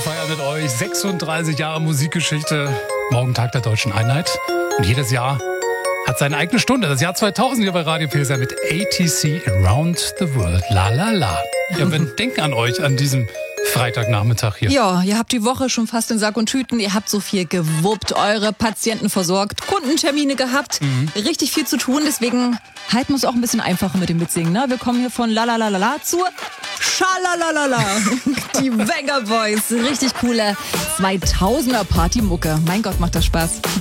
feiern mit euch 36 Jahre Musikgeschichte, morgen Tag der Deutschen Einheit. Und jedes Jahr hat seine eigene Stunde. Das Jahr 2000 hier bei Radio Pilser mit ATC Around the World. La la la. Ja, wir denken an euch an diesem Freitagnachmittag hier. Ja, ihr habt die Woche schon fast in Sack und Tüten. Ihr habt so viel gewuppt, eure Patienten versorgt, Kundentermine gehabt, richtig viel zu tun. Deswegen halten wir es auch ein bisschen einfacher mit dem Mitsingen. Ne? Wir kommen hier von Lalalala zur Schalalalala. Die Venga Boys, richtig coole 2000er Partymucke. Mein Gott, macht das Spaß.